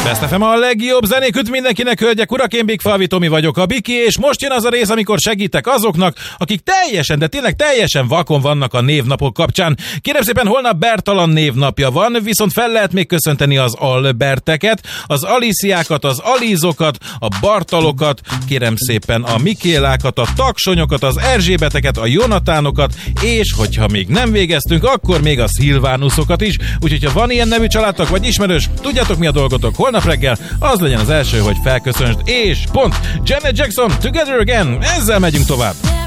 Best FM a legjobb zenék mindenkinek, hölgyek, urak, én Big Falvi Tomi vagyok, a Biki, és most jön az a rész, amikor segítek azoknak, akik teljesen, de tényleg teljesen vakon vannak a névnapok kapcsán. Kérem szépen, holnap Bertalan névnapja van, viszont fel lehet még köszönteni az Alberteket, az Aliciákat, az Alízokat, a Bartalokat, kérem szépen a Mikélákat, a Taksonyokat, az Erzsébeteket, a Jonatánokat, és hogyha még nem végeztünk, akkor még a Szilvánuszokat is. Úgyhogy ha van ilyen nevű családtak vagy ismerős, tudjátok mi a dolgotok, holnap reggel az legyen az első, hogy felköszönsd, és pont Janet Jackson, Together Again, ezzel megyünk tovább.